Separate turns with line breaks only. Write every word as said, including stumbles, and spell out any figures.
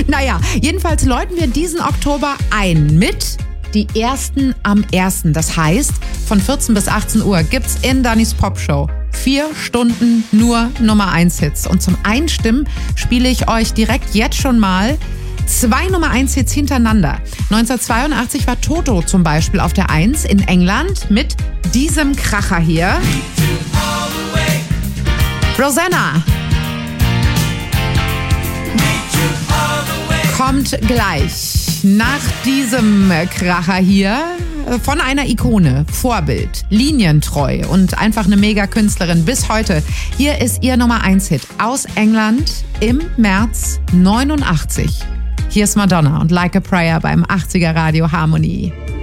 Naja, jedenfalls läuten wir diesen Oktober ein mit Die Ersten am Ersten. Das heißt, von vierzehn bis achtzehn Uhr gibt's in Dannys Popshow vier Stunden nur Nummer eins Hits. Und zum Einstimmen spiele ich euch direkt jetzt schon mal zwei Nummer eins Hits hintereinander. neunzehnhundertzweiundachtzig war Toto zum Beispiel auf der eins in England mit diesem Kracher hier. Rosanna kommt gleich nach diesem Kracher hier von einer Ikone, Vorbild, linientreu und einfach eine Mega-Künstlerin bis heute. Hier ist ihr Nummer eins Hit aus England im März neunundachtzig. Hier ist Madonna und Like a Prayer beim achtziger Radio Harmonie.